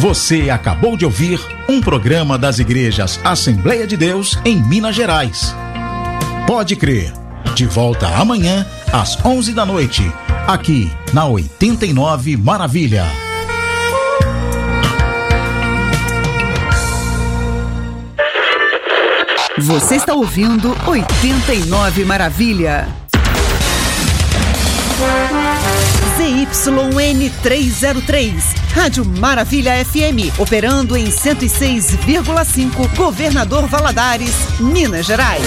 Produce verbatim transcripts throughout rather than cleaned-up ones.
Você acabou de ouvir um programa das igrejas Assembleia de Deus em Minas Gerais. Pode crer, de volta amanhã às onze da noite, aqui na oitenta e nove Maravilha. Você está ouvindo oitenta e nove Maravilha. Z Y N trezentos e três, Rádio Maravilha F M, operando em cento e seis vírgula cinco, Governador Valadares, Minas Gerais.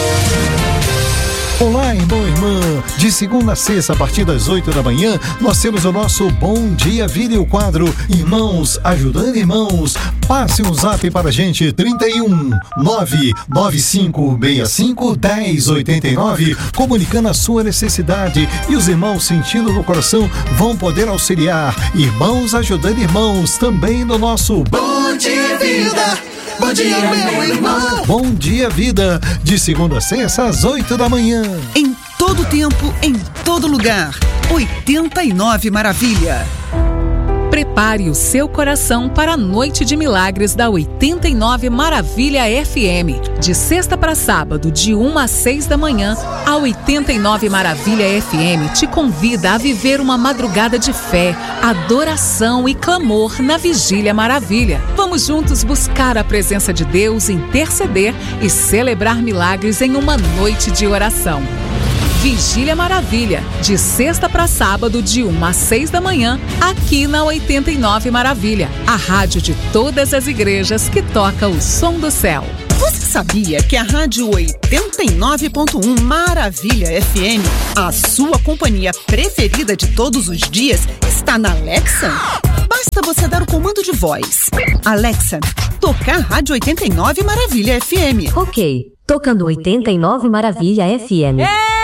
Olá, irmão e irmã. De segunda a sexta, a partir das oito da manhã, nós temos o nosso Bom Dia Vida e o quadro Irmãos Ajudando Irmãos. Passe um zap para a gente, trinta e um, nove nove cinco seis cinco, um zero oito nove, comunicando a sua necessidade, e os irmãos sentindo no coração vão poder auxiliar. Irmãos Ajudando Irmãos, também no nosso Bom Dia Vida. Bom dia, meu irmão. Bom Dia Vida, de segunda a sexta às oito da manhã. Em todo tempo, em todo lugar, oitenta e nove Maravilha. Prepare o seu coração para a Noite de Milagres da oitenta e nove Maravilha F M. De sexta para sábado, de uma às seis da manhã, a oitenta e nove Maravilha F M te convida a viver uma madrugada de fé, adoração e clamor na Vigília Maravilha. Vamos juntos buscar a presença de Deus, interceder e celebrar milagres em uma noite de oração. Vigília Maravilha, de sexta para sábado, de uma às seis da manhã, aqui na oitenta e nove Maravilha, a rádio de todas as igrejas que toca o som do céu. Você sabia que a Rádio oitenta e nove ponto um Maravilha F M, a sua companhia preferida de todos os dias, está na Alexa? Basta você dar o comando de voz. Alexa, tocar Rádio oitenta e nove Maravilha F M. Ok, tocando oitenta e nove Maravilha F M.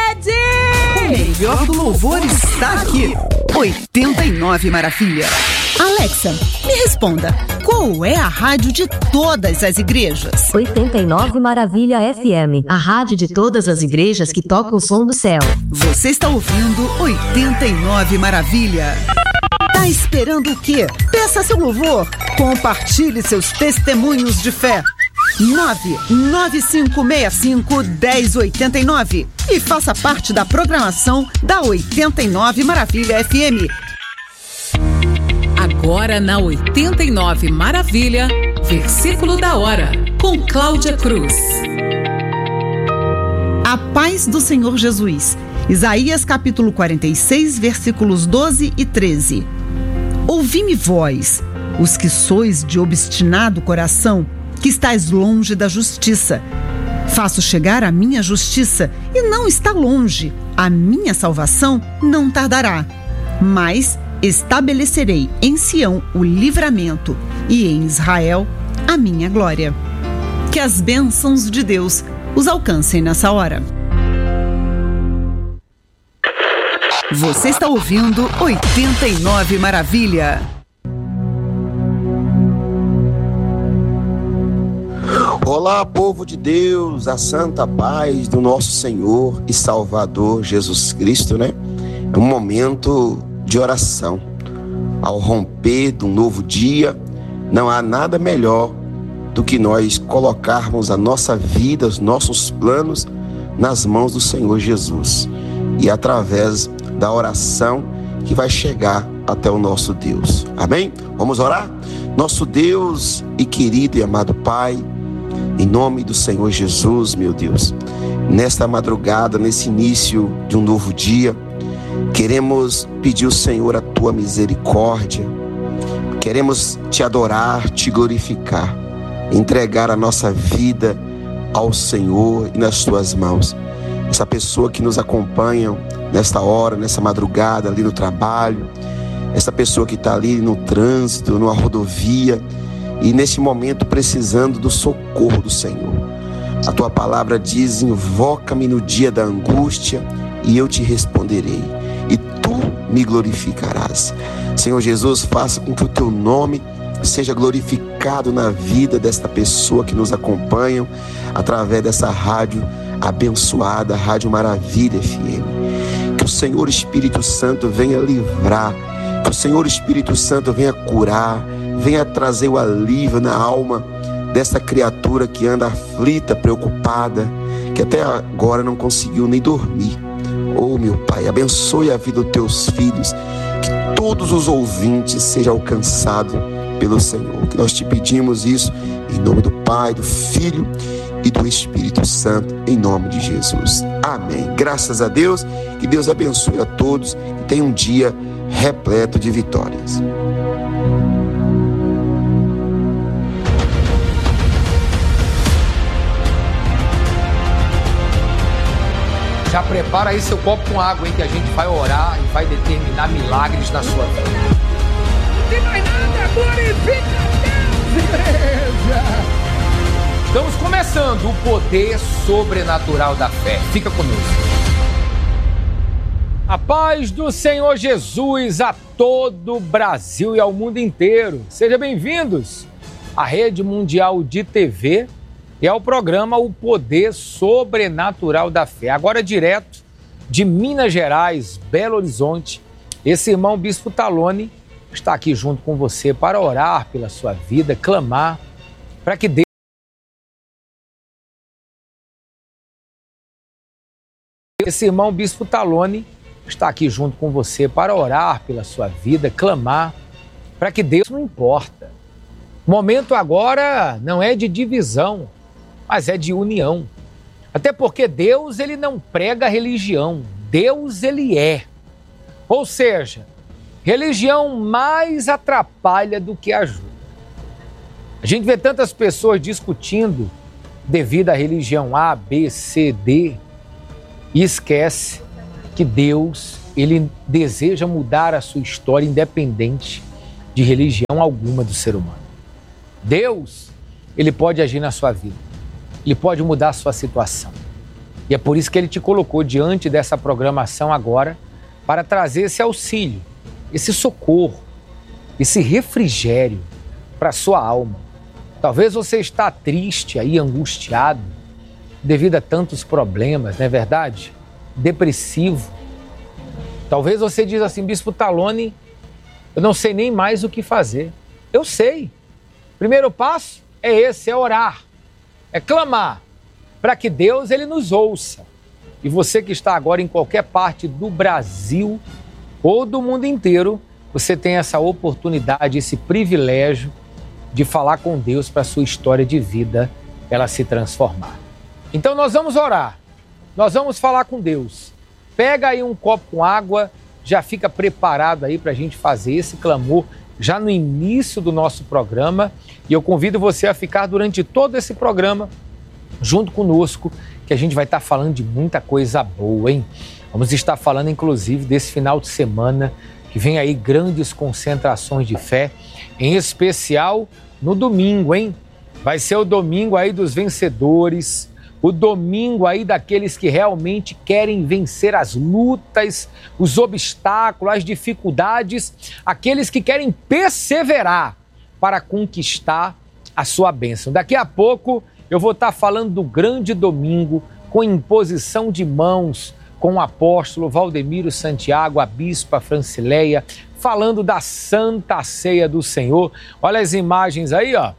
O melhor do louvor está aqui. oitenta e nove Maravilha. Alexa, me responda, qual é a rádio de todas as igrejas? oitenta e nove Maravilha F M, a rádio de todas as igrejas que toca o som do céu. Você está ouvindo oitenta e nove Maravilha. Tá esperando o quê? Peça seu louvor. Compartilhe seus testemunhos de fé. nove nove cinco seis cinco, um zero oito nove e faça parte da programação da oitenta e nove Maravilha F M. Agora na oitenta e nove Maravilha, versículo da hora, com Cláudia Cruz. A paz do Senhor Jesus. Isaías capítulo quarenta e seis, versículos doze e treze. Ouvi-me vós, os que sois de obstinado coração, que estáis longe da justiça. Faço chegar a minha justiça, e não está longe. A minha salvação não tardará. Mas estabelecerei em Sião o livramento, e em Israel a minha glória. Que as bênçãos de Deus os alcancem nessa hora. Você está ouvindo oitenta e nove Maravilha. Olá, povo de Deus, a santa paz do nosso Senhor e Salvador Jesus Cristo, né? É um momento de oração. Ao romper de um novo dia, não há nada melhor do que nós colocarmos a nossa vida, os nossos planos nas mãos do Senhor Jesus. E através da oração que vai chegar até o nosso Deus. Amém? Vamos orar? Nosso Deus e querido e amado Pai, em nome do Senhor Jesus, meu Deus, nesta madrugada, nesse início de um novo dia, queremos pedir ao Senhor a tua misericórdia, queremos te adorar, te glorificar, entregar a nossa vida ao Senhor e nas tuas mãos. Essa pessoa que nos acompanha nesta hora, nessa madrugada, ali no trabalho, essa pessoa que está ali no trânsito, numa rodovia, e nesse momento precisando do socorro do Senhor. A tua palavra diz: invoca-me no dia da angústia e eu te responderei, e tu me glorificarás. Senhor Jesus, faça com que o teu nome seja glorificado na vida desta pessoa que nos acompanha através dessa rádio abençoada, Rádio Maravilha F M. Que o Senhor Espírito Santo venha livrar, que o Senhor Espírito Santo venha curar, venha trazer o alívio na alma dessa criatura que anda aflita, preocupada, que até agora não conseguiu nem dormir. Oh, meu Pai, abençoe a vida dos teus filhos, que todos os ouvintes sejam alcançados pelo Senhor. Que nós te pedimos isso em nome do Pai, do Filho e do Espírito Santo, em nome de Jesus. Amém. Graças a Deus, que Deus abençoe a todos e tenha um dia repleto de vitórias. Já prepara aí seu copo com água, hein, que a gente vai orar e vai determinar milagres na sua vida. Não tem mais nada, glorifica Deus, igreja! Estamos começando o poder sobrenatural da fé. Fica conosco. A paz do Senhor Jesus a todo o Brasil e ao mundo inteiro. Sejam bem-vindos à Rede Mundial de T V e ao programa O Poder Sobrenatural da Fé. Agora direto de Minas Gerais, Belo Horizonte, esse irmão Bispo Talone está aqui junto com você para orar pela sua vida, clamar para que Deus... Esse irmão Bispo Talone está aqui junto com você para orar pela sua vida, clamar para que Deus... Não importa. O momento agora não é de divisão, mas é de união. Até porque Deus, ele não prega religião. Deus, ele é. Ou seja, religião mais atrapalha do que ajuda. A gente vê tantas pessoas discutindo devido à religião A, B, C, D e esquece que Deus, ele deseja mudar a sua história independente de religião alguma do ser humano. Deus, ele pode agir na sua vida. Ele pode mudar a sua situação. E é por isso que ele te colocou diante dessa programação agora para trazer esse auxílio, esse socorro, esse refrigério para a sua alma. Talvez você está triste aí, angustiado, devido a tantos problemas, não é verdade? Depressivo. Talvez você diz assim, Bispo Talone, eu não sei nem mais o que fazer. Eu sei. Primeiro passo é esse, é orar. É clamar para que Deus, ele nos ouça. E você que está agora em qualquer parte do Brasil ou do mundo inteiro, você tem essa oportunidade, esse privilégio de falar com Deus para a sua história de vida ela se transformar. Então nós vamos orar, nós vamos falar com Deus. Pega aí um copo com água, já fica preparado aí para a gente fazer esse clamor já no início do nosso programa. E eu convido você a ficar durante todo esse programa junto conosco, que a gente vai estar falando de muita coisa boa, hein? Vamos estar falando, inclusive, desse final de semana, que vem aí grandes concentrações de fé, em especial no domingo, hein? Vai ser o domingo aí dos vencedores, o domingo aí daqueles que realmente querem vencer as lutas, os obstáculos, as dificuldades, aqueles que querem perseverar para conquistar a sua bênção. Daqui a pouco eu vou estar falando do grande domingo com imposição de mãos com o apóstolo Valdemiro Santiago, a bispa Francileia, falando da Santa Ceia do Senhor. Olha as imagens aí, ó.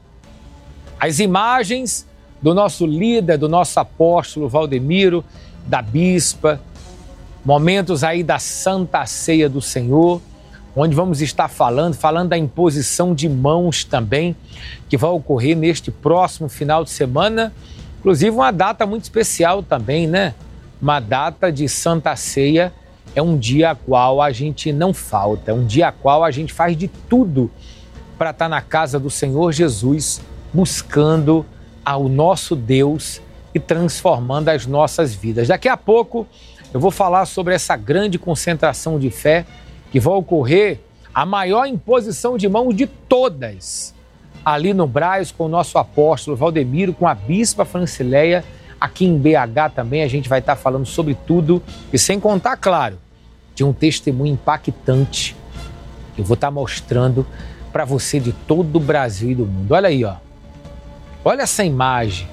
As imagens do nosso líder, do nosso apóstolo Valdemiro, da bispa, momentos aí da Santa Ceia do Senhor, onde vamos estar falando, falando da imposição de mãos também, que vai ocorrer neste próximo final de semana, inclusive uma data muito especial também, né? Uma data de Santa Ceia, é um dia a qual a gente não falta, é um dia a qual a gente faz de tudo para estar na casa do Senhor Jesus, buscando ao nosso Deus e transformando as nossas vidas. Daqui a pouco eu vou falar sobre essa grande concentração de fé que vai ocorrer, a maior imposição de mãos de todas, ali no Brás com o nosso apóstolo Valdemiro, com a bispa Francileia, aqui em B H também a gente vai estar falando sobre tudo e sem contar, claro, de um testemunho impactante que eu vou estar mostrando para você de todo o Brasil e do mundo. Olha aí, ó. Olha essa imagem.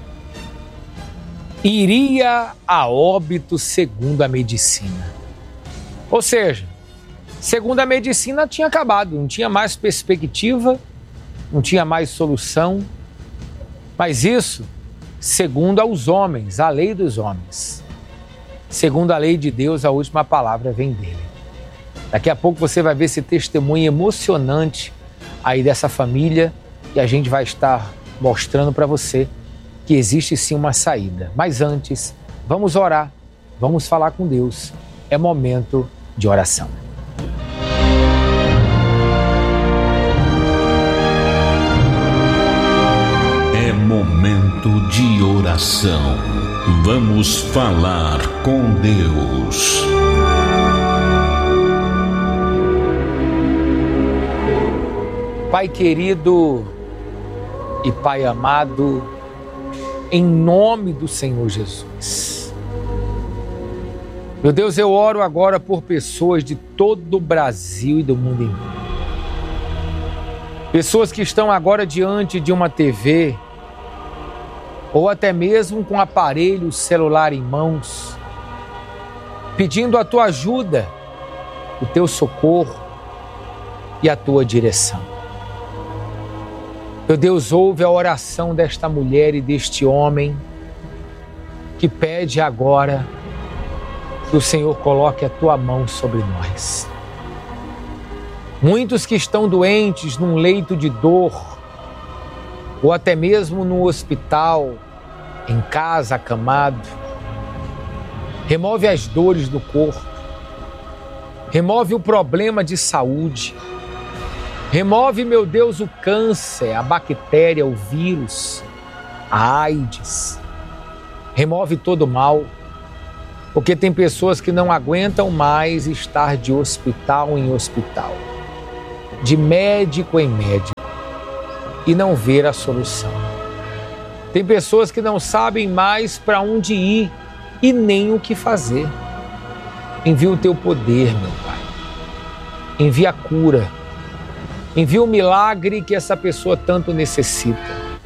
Iria a óbito segundo a medicina. Ou seja, segundo a medicina tinha acabado, não tinha mais perspectiva não tinha mais solução, mas isso segundo aos homens, a lei dos homens. Segundo a lei de Deus, a última palavra vem dele. Daqui a pouco você vai ver esse testemunho emocionante aí dessa família e a gente vai estar mostrando para você que existe sim uma saída. Mas antes, vamos orar, vamos falar com Deus. É momento de oração. É momento de oração. Vamos falar com Deus. Pai querido e Pai amado, em nome do Senhor Jesus. Meu Deus, eu oro agora por pessoas de todo o Brasil e do mundo inteiro. Pessoas que estão agora diante de uma T V ou até mesmo com aparelho celular em mãos, pedindo a tua ajuda, o teu socorro e a tua direção. Meu Deus, ouve a oração desta mulher e deste homem que pede agora que o Senhor coloque a tua mão sobre nós. Muitos que estão doentes num leito de dor, ou até mesmo no hospital, em casa, acamado. Remove as dores do corpo. Remove o problema de saúde. Remove, meu Deus, o câncer, a bactéria, o vírus, a AIDS. Remove todo o mal. Porque tem pessoas que não aguentam mais estar de hospital em hospital, de médico em médico, e não ver a solução. Tem pessoas que não sabem mais para onde ir e nem o que fazer. Envia o teu poder, meu Pai. Envia a cura. Envia o milagre que essa pessoa tanto necessita.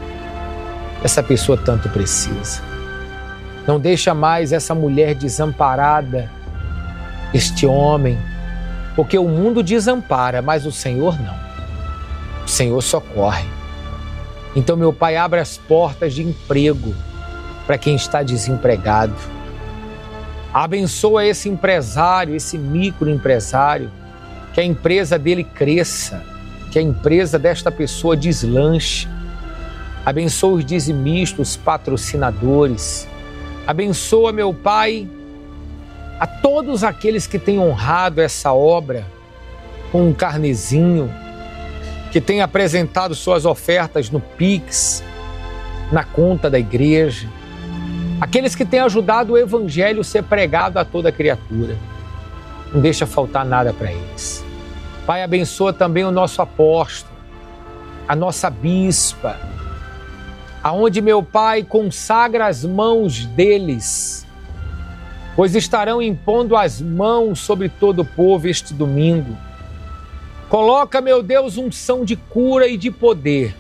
Essa pessoa tanto precisa. Não deixa mais essa mulher desamparada, este homem, porque o mundo desampara, mas o Senhor não. O Senhor socorre. Então, meu Pai, abre as portas de emprego para quem está desempregado. Abençoa esse empresário, esse microempresário, que a empresa dele cresça, que a empresa desta pessoa deslanche. Abençoa os dizimistas, os patrocinadores. Abençoa, meu Pai, a todos aqueles que têm honrado essa obra com um carnezinho, que têm apresentado suas ofertas no Pix, na conta da igreja, aqueles que têm ajudado o Evangelho a ser pregado a toda criatura. Não deixa faltar nada para eles. Pai, abençoa também o nosso apóstolo, a nossa bispa, aonde, meu Pai, consagra as mãos deles, pois estarão impondo as mãos sobre todo o povo este domingo. Coloca, meu Deus, unção de cura e de poder,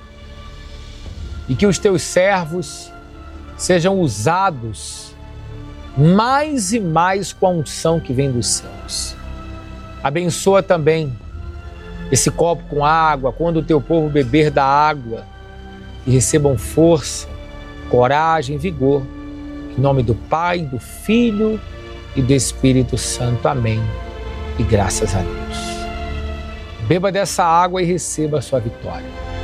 e que os teus servos sejam usados mais e mais com a unção que vem dos céus. Abençoa também esse copo com água, quando o teu povo beber da água, e recebam força, coragem, vigor. Em nome do Pai, do Filho e do Espírito Santo. Amém. E graças a Deus. Beba dessa água e receba a sua vitória.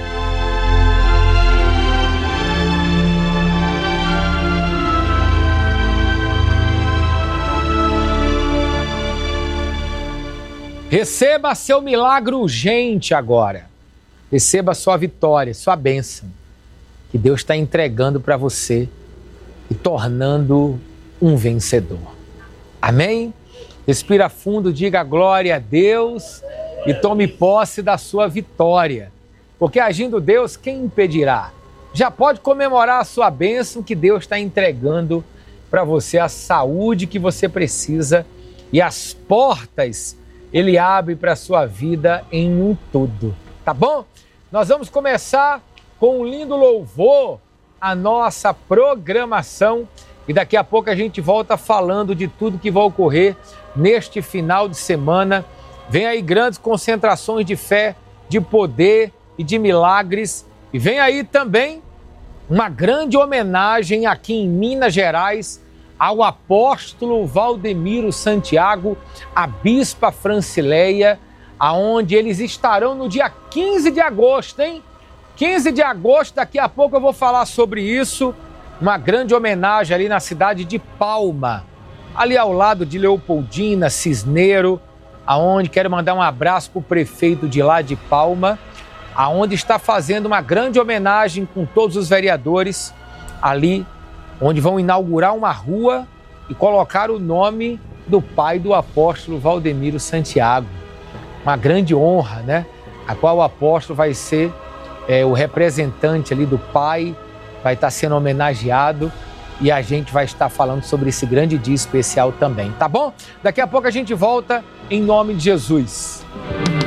Receba seu milagre urgente agora. Receba a sua vitória, sua bênção, que Deus está entregando para você e tornando um vencedor. Amém? Respira fundo, diga glória a Deus e tome posse da sua vitória. Porque agindo Deus, quem impedirá? Já pode comemorar a sua bênção que Deus está entregando para você, a saúde que você precisa e as portas Ele abre para a sua vida em um tudo. Tá bom? Nós vamos começar com um lindo louvor, a nossa programação, e daqui a pouco a gente volta falando de tudo que vai ocorrer neste final de semana. Vem aí grandes concentrações de fé, de poder e de milagres. E vem aí também uma grande homenagem aqui em Minas Gerais ao apóstolo Valdemiro Santiago, a bispa Francileia, aonde eles estarão no dia quinze de agosto, hein? quinze de agosto, daqui a pouco eu vou falar sobre isso. Uma grande homenagem ali na cidade de Palma, ali ao lado de Leopoldina, Cisneiro, aonde quero mandar um abraço para o prefeito de lá de Palma, aonde está fazendo uma grande homenagem com todos os vereadores ali, onde vão inaugurar uma rua e colocar o nome do pai do apóstolo Valdemiro Santiago. Uma grande honra, né? A qual o apóstolo vai ser é, o representante ali do pai, vai estar sendo homenageado e a gente vai estar falando sobre esse grande dia especial também, tá bom? Daqui a pouco a gente volta em nome de Jesus.